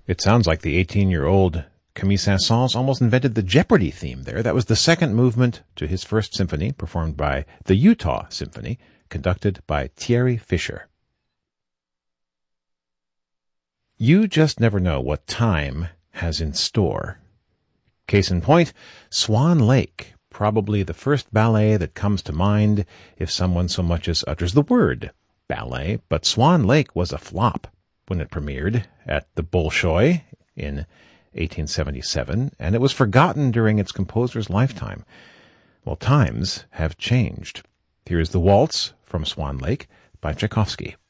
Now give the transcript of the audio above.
It sounds like the 18-year-old Camille Saint-Saëns almost invented the Jeopardy theme there. That was the second movement to his first symphony, performed by the Utah Symphony, conducted by Thierry Fischer. You just never know what time has in store. Case in point, Swan Lake, probably the first ballet that comes to mind if someone so much as utters the word ballet, but Swan Lake was a flop when it premiered at the Bolshoi in 1877, and it was forgotten during its composer's lifetime. Well, times have changed. Here is the waltz from Swan Lake by Tchaikovsky.